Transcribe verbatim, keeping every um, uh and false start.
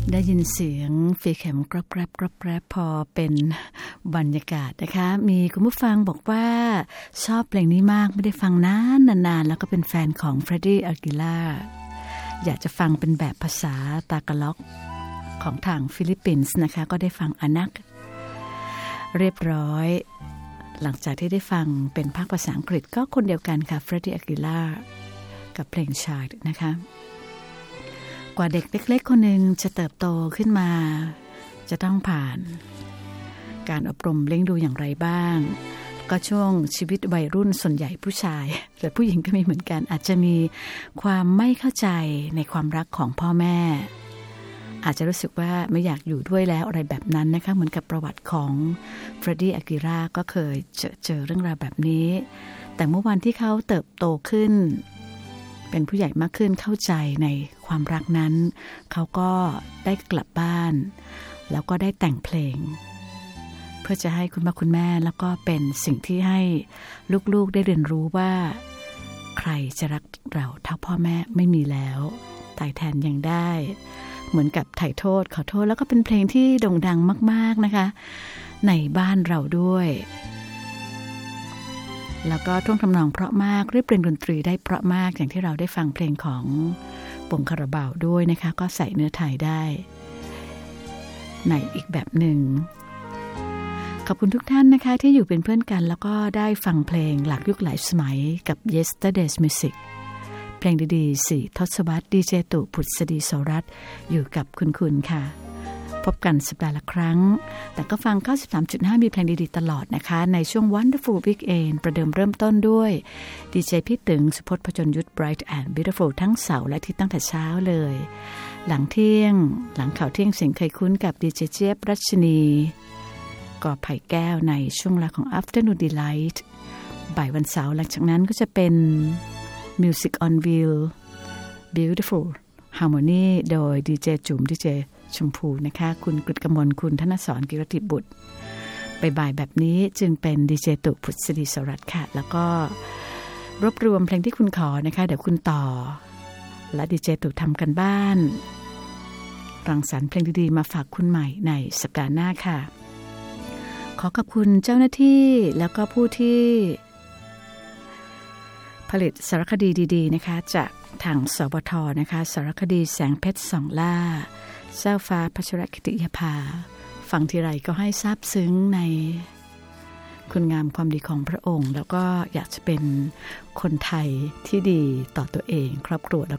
ได้ยินเสียงฝีเข็มกรอบแกรบกรอบแกรบพอเป็นบรรยากาศนะคะมีคุณผู้ฟังบอกว่าชอบเพลงนี้มากไม่ได้ฟังนานนานๆแล้วก็เป็นแฟนของเฟรดดี้อากิล่าอยากจะฟังเป็นแบบภาษาตากาล็อกของทางฟิลิปปินส์นะคะก็ได้ฟังอานักเรียบร้อยหลังจากที่ได้ฟังเป็นภาคภาษาอังกฤษก็คนเดียวกันค่ะเฟรดดี้อากิล่ากับเพลง Child นะคะกว่าเด็กเล็กๆคนหนึ่งจะเติบโตขึ้นมาจะต้องผ่านการอบรมเลี้ยงดูอย่างไรบ้างก็ช่วงชีวิตวัยรุ่นส่วนใหญ่ผู้ชายแต่ผู้หญิงก็มีเหมือนกันอาจจะมีความไม่เข้าใจในความรักของพ่อแม่อาจจะรู้สึกว่าไม่อยากอยู่ด้วยแล้วอะไรแบบนั้นนะคะเหมือนกับประวัติของเฟรดดี้อากิล่าก็เคยเจอเจอเรื่องราวแบบนี้แต่เมื่อวันที่เขาเติบโตขึ้นเป็นผู้ใหญ่มากขึ้นเข้าใจในความรักนั้นเขาก็ได้กลับบ้านแล้วก็ได้แต่งเพลงเพื่อจะให้คุณพ่อคุณแม่แล้วก็เป็นสิ่งที่ให้ลูกๆได้เรียนรู้ว่าใครจะรักเราเท่าพ่อแม่ไม่มีแล้วตายแทนยังได้เหมือนกับไถ่โทษขอโทษแล้วก็เป็นเพลงที่โด่งดังมากๆนะคะในบ้านเราด้วยแล้วก็ท่วงทำนองเพราะมากเรียบเรียงดนตรีได้เพราะมากอย่างที่เราได้ฟังเพลงของวงคาราบาวด้วยนะคะก็ใส่เนื้อไทยได้ในอีกแบบหนึ่งขอบคุณทุกท่านนะคะที่อยู่เป็นเพื่อนกันแล้วก็ได้ฟังเพลงหลากยุคหลายสมัยกับ Yesterday's Music เพลงดีๆสี่ทศวรรษดีเจตุผุดสดีโสรัตน์อยู่กับคุณคุณค่ะพบกันสัปดาห์ละครั้งแต่ก็ฟัง เก้าสิบสามจุดห้า มีเพลงดีๆตลอดนะคะในช่วง Wonderful Weekend ประเดิมเริ่มต้นด้วยดีเจพี่ตึงสุพจน์พจนยุทธ Bright and Beautiful ทั้งเสาร์และอาทิตย์ตั้งแต่เช้าเลยหลังเที่ยงหลังข่าวเที่ยงเสียงเคยคุ้นกับดีเจเจี๊ยบรัชนีกอไผ่แก้วในช่วงเวลาของ Afternoon Delight บ่ายวันเสาร์หลังจากนั้นก็จะเป็น Music on Wheel Beautiful Harmony โดยดีเจจุ๋มดีเจชมพูนะคะคุณกฤตกมลคุณธนสรกิรติบุตรบ่ายๆแบบนี้จึงเป็นดีเจตุผุดสดีโสรัตน์ค่ะแล้วก็รวบรวมเพลงที่คุณขอนะคะเดี๋ยวคุณต่อและดีเจตุทำกันบ้านรังสรรค์เพลงดีๆมาฝากคุณใหม่ในสัปดาห์หน้าค่ะขอขอบคุณเจ้าหน้าที่แล้วก็ผู้ที่ผลิตสารคดีดีๆนะคะจากทางสวทนะคะสารคดีแสงเพชรส่องล่าเจ้าฟ้าพัชรกิติยภาฟังทีไรก็ให้ซาบซึ้งในคุณงามความดีของพระองค์แล้วก็อยากจะเป็นคนไทยที่ดีต่อตัวเองครอบครัว